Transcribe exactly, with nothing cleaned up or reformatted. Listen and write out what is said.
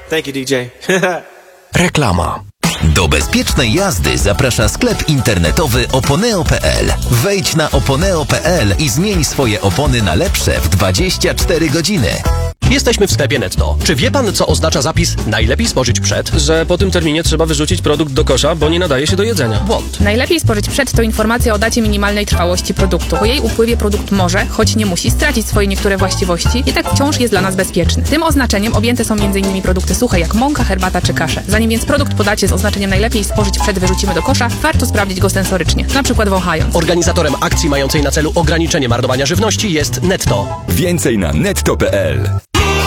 Thank you, D J. Reklama. Do bezpiecznej jazdy zaprasza sklep internetowy oponeo kropka p l. Wejdź na oponeo kropka p l i zmień swoje opony na lepsze w dwadzieścia cztery godziny. Jesteśmy w sklepie Netto. Czy wie pan, co oznacza zapis najlepiej spożyć przed? Że po tym terminie trzeba wyrzucić produkt do kosza, bo nie nadaje się do jedzenia. Błąd. Najlepiej spożyć przed to informacja o dacie minimalnej trwałości produktu. Po jej upływie produkt może, choć nie musi, stracić swoje niektóre właściwości, i tak wciąż jest dla nas bezpieczny. Tym oznaczeniem objęte są między innymi produkty suche jak mąka, herbata czy kasze. Zanim więc produkt po dacie z oznaczeniem najlepiej spożyć przed wyrzucimy do kosza, warto sprawdzić go sensorycznie, na przykład wąchając. Organizatorem akcji mającej na celu ograniczenie marnowania żywności jest Netto. Więcej na netto kropka p l.